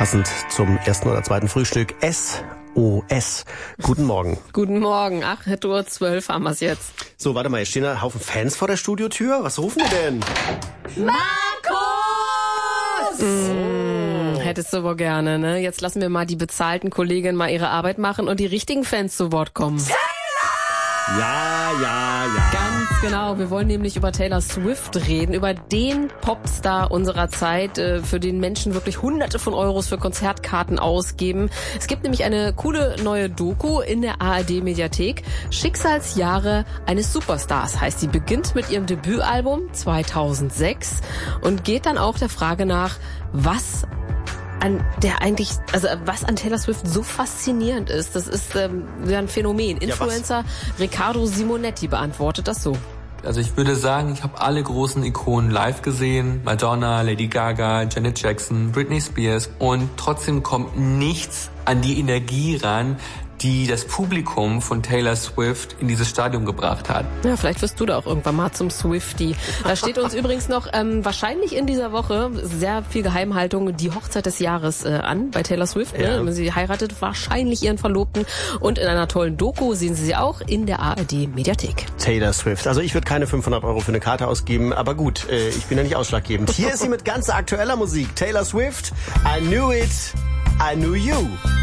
Passend zum ersten oder zweiten Frühstück SOS. Guten Morgen. Guten Morgen. 8:12 Uhr haben wir es jetzt. So, warte mal, jetzt stehen ein Haufen Fans vor der Studiotür. Was rufen die denn? Markus! Hättest du aber gerne, ne? Jetzt lassen wir mal die bezahlten Kolleginnen mal ihre Arbeit machen und die richtigen Fans zu Wort kommen. Ja. Ganz genau. Wir wollen nämlich über Taylor Swift reden, über den Popstar unserer Zeit, für den Menschen wirklich Hunderte von Euros für Konzertkarten ausgeben. Es gibt nämlich eine coole neue Doku in der ARD-Mediathek. Schicksalsjahre eines Superstars heißt. Sie beginnt mit ihrem Debütalbum 2006 und geht dann auch der Frage nach, was an Taylor Swift so faszinierend ist. Das ist ein Phänomen. Influencer Riccardo Simonetti beantwortet das so. Also ich würde sagen, ich habe alle großen Ikonen live gesehen. Madonna, Lady Gaga, Janet Jackson, Britney Spears. Und trotzdem kommt nichts an die Energie ran, die das Publikum von Taylor Swift in dieses Stadium gebracht hat. Ja, vielleicht wirst du da auch irgendwann mal zum Swiftie. Da steht uns übrigens noch wahrscheinlich in dieser Woche sehr viel Geheimhaltung die Hochzeit des Jahres an bei Taylor Swift. Ja. Ne? Sie heiratet wahrscheinlich ihren Verlobten und in einer tollen Doku sehen Sie sie auch in der ARD-Mediathek. Taylor Swift. Also ich würde keine 500 Euro für eine Karte ausgeben, aber gut, ich bin ja nicht ausschlaggebend. Hier ist sie mit ganz aktueller Musik. Taylor Swift, I Knew It, I Knew You.